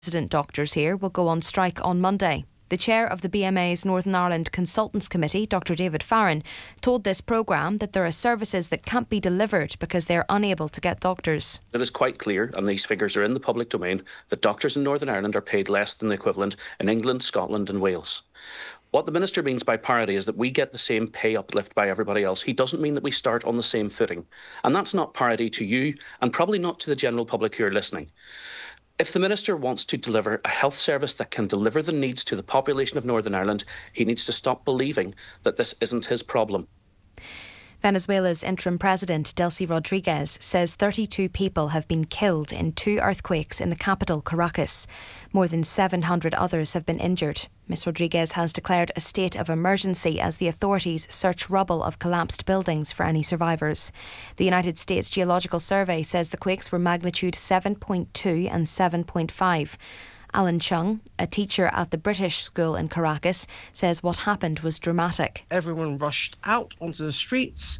Resident doctors here will go on strike on Monday. The chair of the BMA's Northern Ireland Consultants Committee, Dr David Farron, told this programme that there are services that can't be delivered because they are unable to get doctors. It is quite clear, and these figures are in the public domain, that doctors in Northern Ireland are paid less than the equivalent in England, Scotland and Wales. What the Minister means by parity is that we get the same pay uplift by everybody else. He doesn't mean that we start on the same footing. And that's not parity to you, and probably not to the general public who are listening. If the Minister wants to deliver a health service that can deliver the needs to the population of Northern Ireland, he needs to stop believing that this isn't his problem. Venezuela's interim president, Delcy Rodriguez, says 32 people have been killed in 2 earthquakes in the capital, Caracas. More than 700 others have been injured. Ms Rodriguez has declared a state of emergency as the authorities search rubble of collapsed buildings for any survivors. The United States Geological Survey says the quakes were magnitude 7.2 and 7.5. Alan Chung, a teacher at the British School in Caracas, says what happened was dramatic. Everyone rushed out onto the streets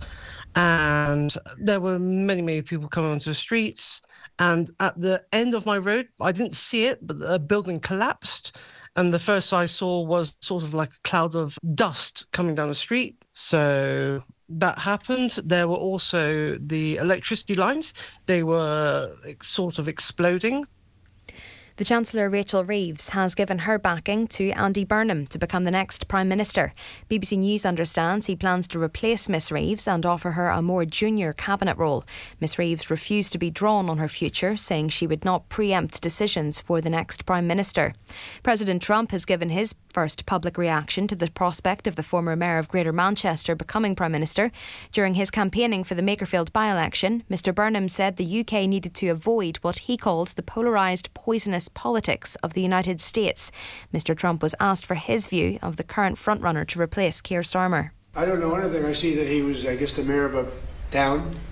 and there were many people coming onto the streets. And at the end of my road, I didn't see it, but a building collapsed. And the first I saw was sort of like a cloud of dust coming down the street. So that happened. There were also the electricity lines. They were sort of exploding. The Chancellor, Rachel Reeves, has given her backing to Andy Burnham to become the next Prime Minister. BBC News understands he plans to replace Miss Reeves and offer her a more junior cabinet role. Miss Reeves refused to be drawn on her future, saying she would not preempt decisions for the next Prime Minister. President Trump has given his first public reaction to the prospect of the former Mayor of Greater Manchester becoming Prime Minister. During his campaigning for the Makerfield by-election, Mr Burnham said the UK needed to avoid what he called the polarised, poisonous politics of the United States. Mr Trump was asked for his view of the current frontrunner to replace Keir Starmer. I don't know anything. I see that he was, the mayor of a town